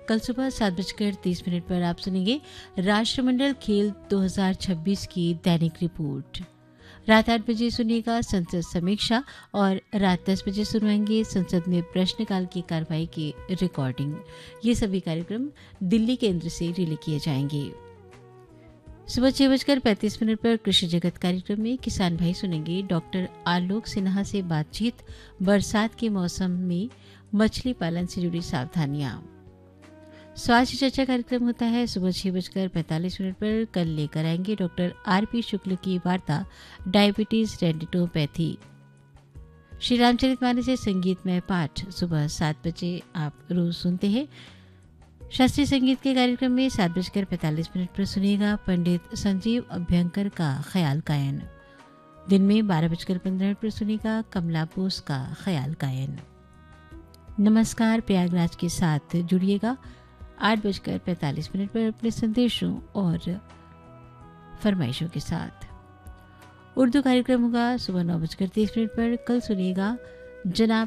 कल सुबह 7:30 पर आप सुनेंगे राष्ट्रमंडल खेल 2026 की दैनिक रिपोर्ट। रात 8 बजे सुनिएगा संसद समीक्षा और रात 10 बजे सुनवाएंगे संसद में प्रश्नकाल की कार्रवाई की रिकॉर्डिंग। ये सभी कार्यक्रम दिल्ली केंद्र से रिले किए जाएंगे। सुबह 6:35 पर कृषि जगत कार्यक्रम में किसान भाई सुनेंगे डॉक्टर आलोक सिन्हा से बातचीत, बरसात के मौसम में मछली पालन से जुड़ी सावधानियां। स्वास्थ्य चर्चा कार्यक्रम होता है सुबह 6:45 पर। कल लेकर आएंगे डॉक्टर आर.पी. शुक्ल की वार्ता डायबिटीज रेटिनोपैथी। श्री रामचरितमानस से संगीतमय पाठ सुबह 7 बजे आप रोज सुनते हैं। शास्त्रीय संगीत के कार्यक्रम में 7:45 पर सुनिएगा पंडित संजीव अभ्यंकर का ख्याल गायन। दिन में 12:15 पर सुनिएगा कमला बोस का ख्याल गायन। नमस्कार प्रयागराज के साथ जुड़िएगा 8:45 पर अपने संदेशों और फरमाइशों के साथ। उर्दू कार्यक्रम होगा सुबह 9:30 पर। कल सुनिएगा जनाब